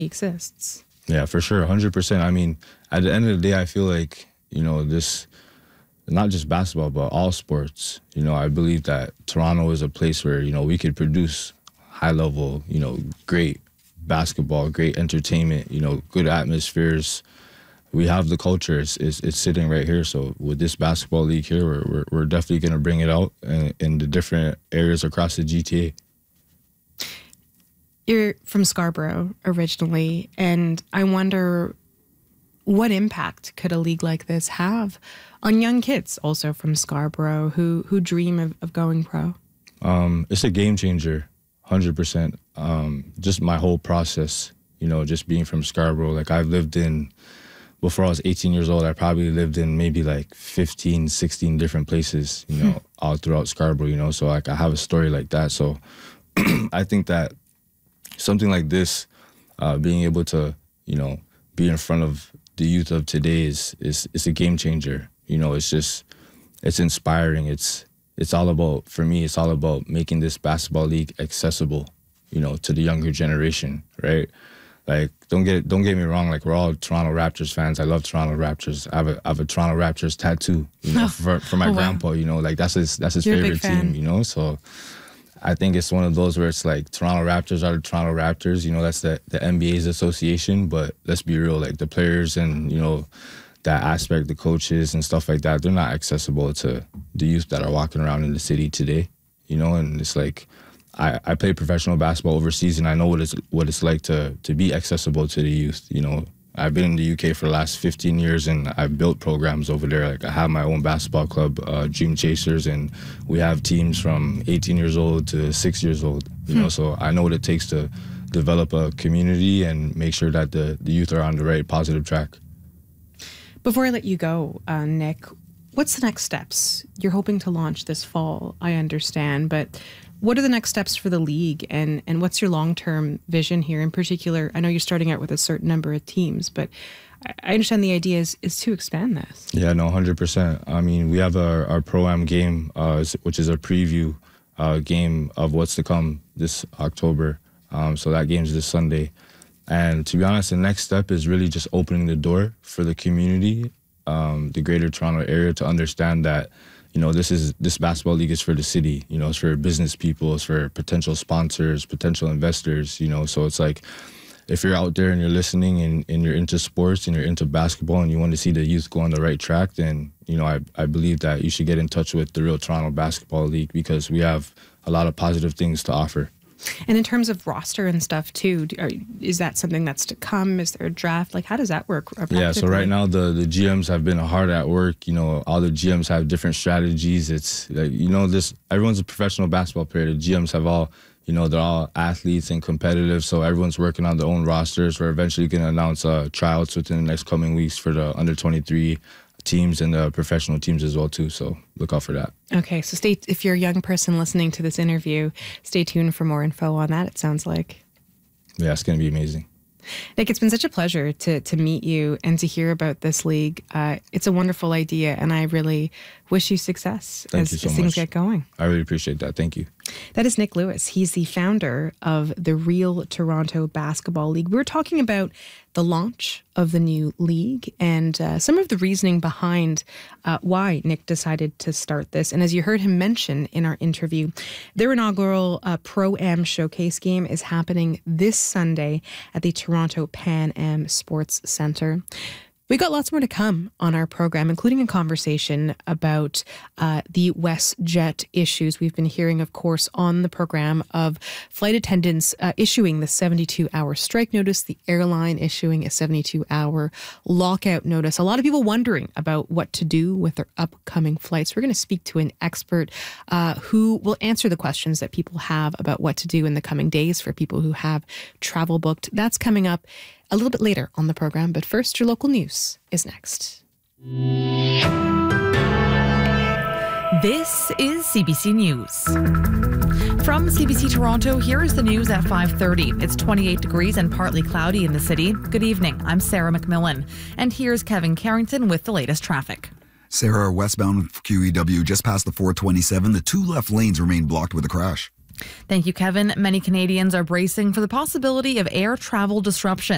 exists. Yeah, for sure, 100%. I mean, at the end of the day, I feel like, this, not just basketball, but all sports, I believe that Toronto is a place where, we could produce high level, great basketball, great entertainment, good atmospheres. We have the culture. It's sitting right here. So with this basketball league here, we're definitely going to bring it out in the different areas across the GTA. You're from Scarborough originally, and I wonder what impact could a league like this have on young kids also from Scarborough who dream of going pro? It's a game changer, 100%. Just my whole process, just being from Scarborough. Like I've lived in, before I was 18 years old, I probably lived in maybe like 15, 16 different places, all throughout Scarborough, so like I have a story like that. So I think that something like this, being able to, be in front of the youth of today is a game changer. It's inspiring. It's all about, for me, it's all about making this basketball league accessible, to the younger generation, right? Like, don't get me wrong. Like, we're all Toronto Raptors fans. I love Toronto Raptors. I have a Toronto Raptors tattoo, for my grandpa. Like that's his You're favorite team. So I think it's one of those where it's like Toronto Raptors are the Toronto Raptors. That's the NBA's association. But let's be real, like the players and that aspect, the coaches and stuff like that, they're not accessible to the youth that are walking around in the city today. And it's like, I played professional basketball overseas, and I know what it's like to be accessible to the youth. I've been in the UK for the last 15 years, and I've built programs over there. Like I have my own basketball club, Dream Chasers, and we have teams from 18 years old to 6 years old. So I know what it takes to develop a community and make sure that the youth are on the right positive track. Before I let you go, Nick, what's the next steps? You're hoping to launch this fall, I understand, but what are the next steps for the league, and what's your long-term vision here? In particular, I know you're starting out with a certain number of teams, but I understand the idea is to expand this. Yeah, no, 100%. I mean, we have our Pro-Am game, which is a preview game of what's to come this October. So that game's this Sunday. And to be honest, the next step is really just opening the door for the community, the greater Toronto area, to understand that this basketball league is for the city, it's for business people, it's for potential sponsors, potential investors, so it's like, if you're out there and you're listening and you're into sports and you're into basketball and you want to see the youth go on the right track, then, I believe that you should get in touch with the Real Toronto Basketball League, because we have a lot of positive things to offer. And in terms of roster and stuff too, is that something that's to come? Is there a draft? Like, how does that work? Yeah, so right now the GMs have been hard at work. All the GMs have different strategies. It's like, everyone's a professional basketball player. The GMs have all, they're all athletes and competitive. So everyone's working on their own rosters. We're eventually going to announce tryouts within the next coming weeks for the under 23 teams and the professional teams as well too, so look out for that. Okay, so if you're a young person listening to this interview, stay tuned for more info on that, it sounds like. Yeah, it's going to be amazing. Nick, it's been such a pleasure to meet you and to hear about this league. It's a wonderful idea, and I really wish you success as things get going. I really appreciate that. Thank you. That is Nick Lewis. He's the founder of the Real Toronto Basketball League. We were talking about the launch of the new league and some of the reasoning behind why Nick decided to start this. And as you heard him mention in our interview, their inaugural Pro-Am Showcase game is happening this Sunday at the Toronto Pan Am Sports Centre. We got lots more to come on our program, including a conversation about the WestJet issues. We've been hearing, of course, on the program of flight attendants issuing the 72-hour strike notice, the airline issuing a 72-hour lockout notice. A lot of people wondering about what to do with their upcoming flights. We're going to speak to an expert who will answer the questions that people have about what to do in the coming days for people who have travel booked. That's coming up a little bit later on the program, but first, your local news is next. This is CBC News. From CBC Toronto, here is the news at 5:30. It's 28 degrees and partly cloudy in the city. Good evening. I'm Sarah McMillan. And here's Kevin Carrington with the latest traffic. Sarah, westbound QEW just past the 427. The two left lanes remain blocked with a crash. Thank you, Kevin. Many Canadians are bracing for the possibility of air travel disruptions.